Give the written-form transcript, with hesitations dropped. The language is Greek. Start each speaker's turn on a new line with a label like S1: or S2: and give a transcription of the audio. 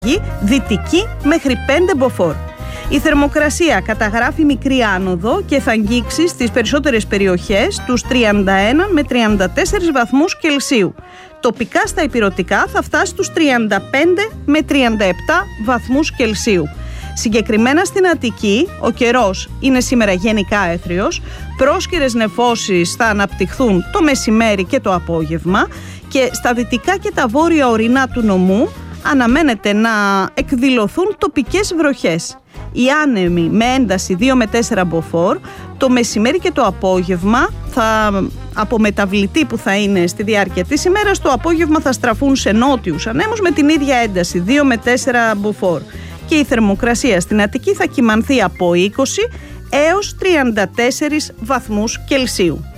S1: δυτική μέχρι 5 μποφόρ. Η θερμοκρασία καταγράφει μικρή άνοδο και θα αγγίξει στις περισσότερες περιοχές τους 31 με 34 βαθμούς Κελσίου. Τοπικά στα ηπειρωτικά θα φτάσει στους 35 με 37 βαθμούς Κελσίου. Συγκεκριμένα στην Αττική, ο καιρός είναι σήμερα γενικά έθριος, πρόσκαιρες νεφώσεις θα αναπτυχθούν το μεσημέρι και το απόγευμα και στα δυτικά και τα βόρεια ορεινά του νομού αναμένεται να εκδηλωθούν τοπικές βροχές. Οι άνεμοι με ένταση 2 με 4 μποφόρ το μεσημέρι και το απόγευμα από μεταβλητή που θα είναι στη διάρκεια της ημέρας, το απόγευμα θα στραφούν σε νότιους ανέμους με την ίδια ένταση 2 με 4 μποφόρ. Και η θερμοκρασία στην Αττική θα κυμανθεί από 20 έως 34 βαθμούς Κελσίου.